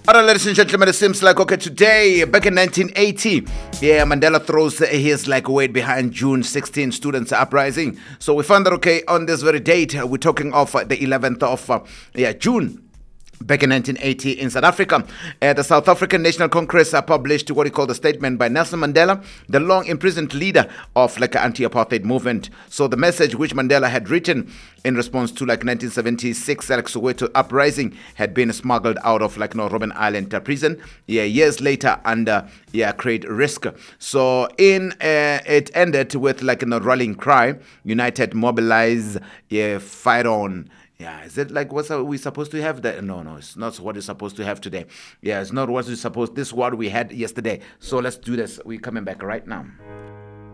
All right, ladies and gentlemen, it seems like, okay, today, back in 1980, Mandela throws his weight behind June 16 students' uprising. So we found that, okay, on this very date, we're talking of the 11th of June. Back in 1980 in South Africa, the South African National Congress published what he called a statement by Nelson Mandela, the long imprisoned leader of an anti-apartheid movement. So the message which Mandela had written in response to 1976 Soweto uprising had been smuggled out of Robben Island prison years later under great risk. So it ended with a rallying cry: united, mobilize, fight on. Yeah, is it what are we supposed to have? No, it's not what we're supposed to have today. Yeah, it's not what we're supposed. This is what we had yesterday. So let's do this. We're coming back right now.